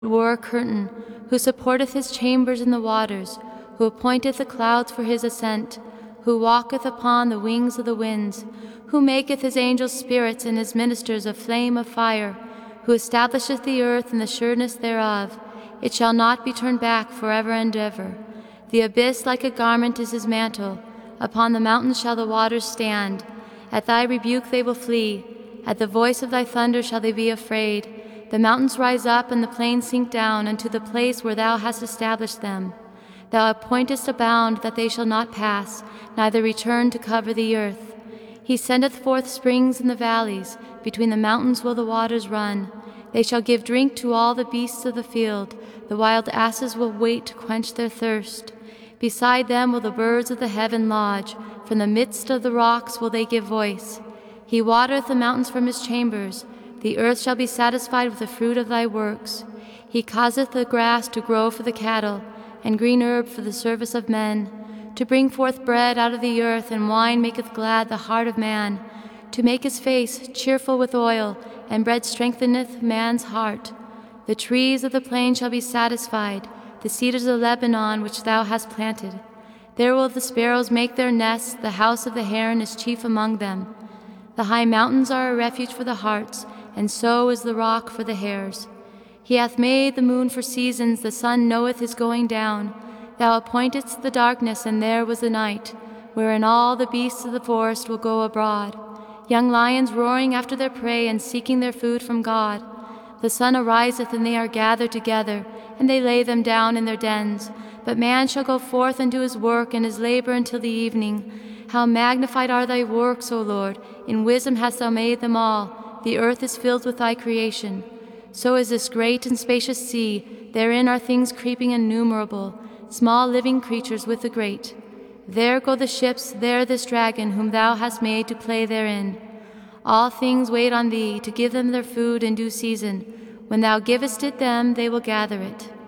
wore a curtain, who supporteth his chambers in the waters, who appointeth the clouds for his ascent, who walketh upon the wings of the winds, who maketh his angels spirits and his ministers a flame of fire, who establisheth the earth in the sureness thereof. It shall not be turned back forever and ever. The abyss like a garment is his mantle. Upon the mountains shall the waters stand. At thy rebuke they will flee. At the voice of thy thunder shall they be afraid. The mountains rise up and the plains sink down unto the place where thou hast established them. Thou appointest a bound that they shall not pass, neither return to cover the earth. He sendeth forth springs in the valleys. Between the mountains will the waters run. They shall give drink to all the beasts of the field. The wild asses will wait to quench their thirst. Beside them will the birds of the heaven lodge. From the midst of the rocks will they give voice. He watereth the mountains from his chambers. The earth shall be satisfied with the fruit of thy works. He causeth the grass to grow for the cattle, and green herb for the service of men, to bring forth bread out of the earth, and wine maketh glad the heart of man, to make his face cheerful with oil, and bread strengtheneth man's heart. The trees of the plain shall be satisfied, the cedars of Lebanon which thou hast planted. There will the sparrows make their nests, the house of the heron is chief among them. The high mountains are a refuge for the harts, and so is the rock for the hares. He hath made the moon for seasons, the sun knoweth his going down. Thou appointedst the darkness, and there was the night, wherein all the beasts of the forest will go abroad, young lions roaring after their prey and seeking their food from God. The sun ariseth, and they are gathered together, and they lay them down in their dens. But man shall go forth and do his work and his labor until the evening. How magnified are thy works, O Lord! In wisdom hast thou made them all. The earth is filled with thy creation. So is this great and spacious sea. Therein are things creeping innumerable, small living creatures with the great. There go the ships, there this dragon, whom thou hast made to play therein. All things wait on thee, to give them their food in due season. When thou givest it them, they will gather it.